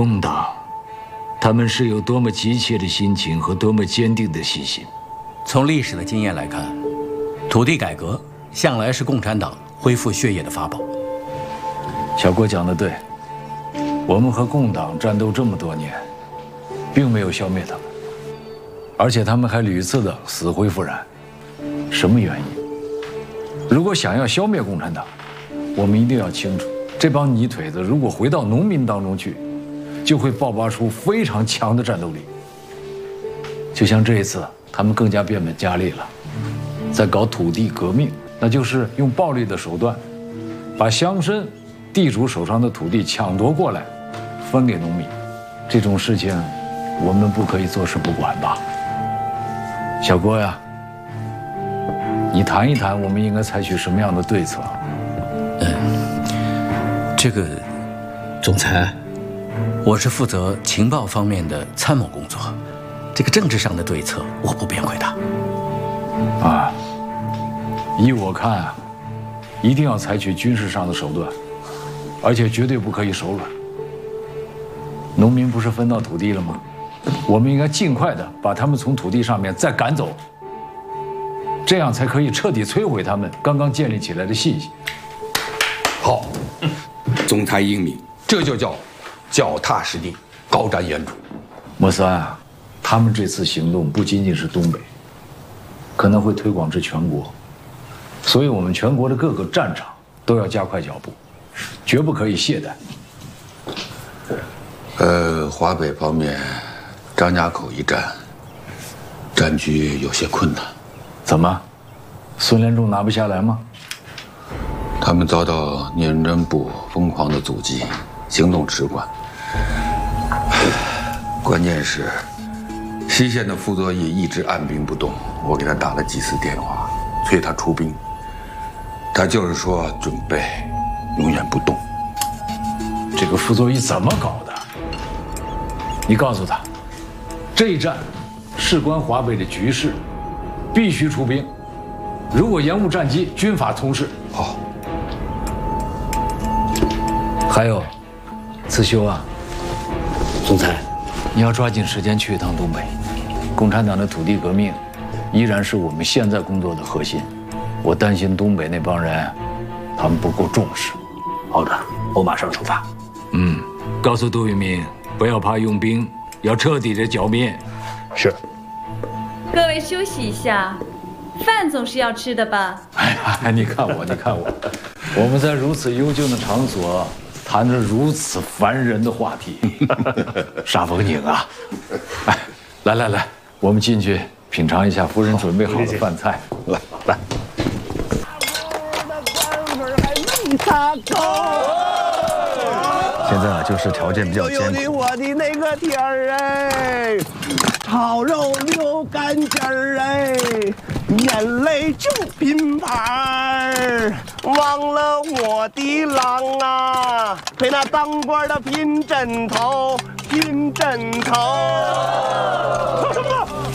共党，他们是有多么急切的心情和多么坚定的信心。 从历史的经验来看，土地改革向来是共产党恢复血液的法宝。 小郭讲得对，我们和共党战斗这么多年，并没有消灭他们，而且他们还屡次的死灰复燃。什么原因？如果想要消灭共产党，我们一定要清楚，这帮泥腿子如果回到农民当中去，就会爆发出非常强的战斗力。就像这一次，他们更加变本加厉了，在搞土地革命，那就是用暴力的手段，把乡绅、地主手上的土地抢夺过来，分给农民。这种事情，我们不可以坐视不管吧？小郭呀，你谈一谈，我们应该采取什么样的对策？ 这个，总裁，我是负责情报方面的参谋工作，这个政治上的对策我不便回答。 啊，依我看啊，一定要采取军事上的手段，而且绝对不可以手软。农民不是分到土地了吗？我们应该尽快的把他们从土地上面再赶走，这样才可以彻底摧毁他们刚刚建立起来的信心。 好，总裁英明，这就叫脚踏实地，高瞻远瞩。 莫三啊，他们这次行动不仅仅是东北，可能会推广至全国，所以我们全国的各个战场都要加快脚步，绝不可以懈怠。 华北方面，张家口一战，战局有些困难。 怎么，孙连仲拿不下来吗？ 他们遭到宁真部疯狂的阻击，行动迟缓。关键是，西线的傅作义一直按兵不动，我给他打了几次电话，催他出兵，他就是说准备，永远不动。 这个傅作义怎么搞的？你告诉他，这一战事关华北的局势，必须出兵。如果延误战机，军法从事。 好。 还有，刺绣啊， 总裁， 你要抓紧时间去一趟东北。共产党的土地革命，依然是我们现在工作的核心。我担心东北那帮人，他们不够重视。 好的，我马上出发。 告诉杜聿明，不要怕用兵，要彻底的剿灭。 是。 各位休息一下，饭总是要吃的吧？ 哎呀，你看我，你看我，我们在如此幽静的场所，谈着如此烦人的话题。煞风景啊！哎，来来来，我们进去品尝一下夫人准备好的饭菜。来来。 现在啊，就是条件比较艰苦。 我的那个天儿哎，炒肉溜干尖儿哎，眼泪就pin盘儿，忘了我的郎啊，陪那当官的拼枕头，拼枕头。说什么？